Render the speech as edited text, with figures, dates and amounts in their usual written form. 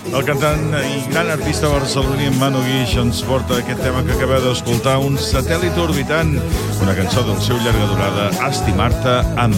El cantant i gran artista barceloní Manu Guix ens porta aquest tema que acabeu d'escoltar, Un satèl·lit orbitant, una cançó del seu llarga durada, Estimar-te amb